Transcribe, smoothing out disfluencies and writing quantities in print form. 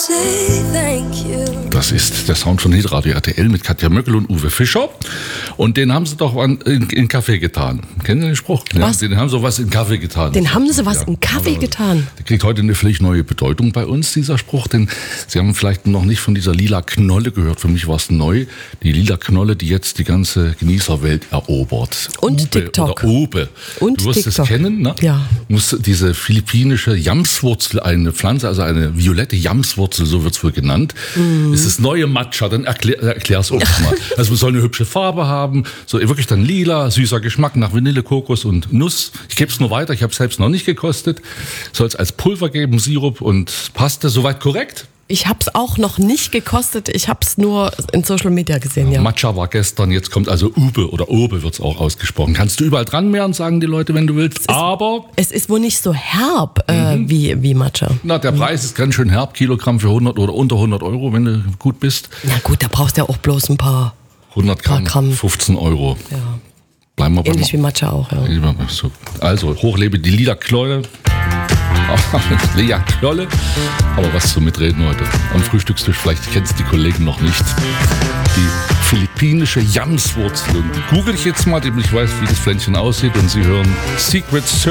Das ist der Sound von Hitradio RTL mit Katja Möckel und Uwe Fischer. Und den haben sie doch in Kaffee getan. Kennen Sie den Spruch? Was? Ja, den haben sie was in Kaffee getan. Den haben sie was in Kaffee getan? Der kriegt heute eine völlig neue Bedeutung bei uns, dieser Spruch. Denn Sie haben vielleicht noch nicht von dieser lila Knolle gehört. Für mich war es neu. Die lila Knolle, die jetzt die ganze Genießerwelt erobert. Und Ube TikTok. Oder Obe. Und du wirst TikTok. es kennen, ne? Ja. Muss diese philippinische Jamswurzel, eine Pflanze, also eine violette Jamswurzel, so wird es wohl genannt, ist das neue Matcha. Dann erklär's uns mal. Also es soll eine hübsche Farbe haben, so wirklich dann lila, süßer Geschmack nach Vanille, Kokos und Nuss. Ich gebe es nur weiter, ich habe es selbst noch nicht gekostet. Soll es als Pulver geben, Sirup und Paste, soweit korrekt? Ich habe es auch noch nicht gekostet, ich habe es nur in Social Media gesehen, ja. Matcha war gestern, jetzt kommt also Ube oder Obe wird es auch ausgesprochen. Kannst du überall dran mehren, sagen die Leute, wenn du willst. Aber es ist wohl nicht so herb wie Matcha. na, der Preis ist ganz schön herb, Kilogramm für 100 oder unter 100 Euro, wenn du gut bist. Na gut, da brauchst du ja auch bloß ein paar 100 Gramm, 15 Euro. Ja. Bleiben wir Ähnlich wie Matcha auch, ja. So. Also, hochlebe die lila Knolle. Lila Knolle. Aber was zum Mitreden heute am Frühstückstisch, vielleicht kennst die Kollegen noch nicht. Die philippinische Jamswurzel. Und google ich jetzt mal, damit ich weiß, wie das Pflänzchen aussieht. Und Sie hören Secret